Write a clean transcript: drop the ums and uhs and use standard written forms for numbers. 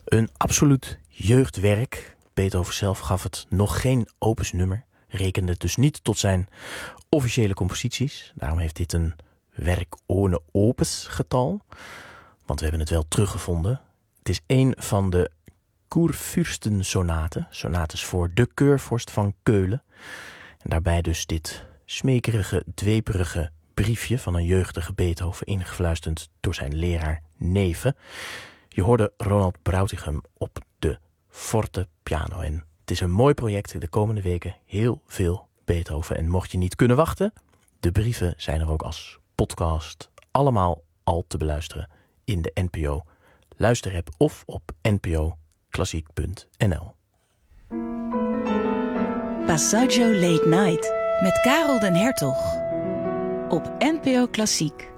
Een absoluut jeugdwerk. Beethoven zelf gaf het nog geen opusnummer. Rekende het dus niet tot zijn officiële composities. Daarom heeft dit een werk ohne opus getal. Want we hebben het wel teruggevonden. Het is een van de Kurfürstensonaten. Sonates voor de keurvorst van Keulen. En daarbij dus dit smekerige, dweperige briefje van een jeugdige Beethoven, ingefluisterd door zijn leraar Neven. Je hoorde Ronald Brautigam op de forte piano. En het is een mooi project. De komende weken heel veel Beethoven. En mocht je niet kunnen wachten, de brieven zijn er ook als podcast. Allemaal al te beluisteren in de NPO luisterapp of op npoklassiek.nl. Passaggio Late Night met Karel den Hertog op NPO Klassiek.